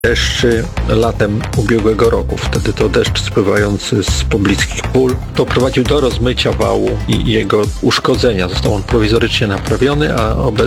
deszczy latem ubiegłego roku. Wtedy to deszcz spływający z pobliskich pól doprowadził do rozmycia wału i jego uszkodzenia. Został on prowizorycznie naprawiony, a obecnie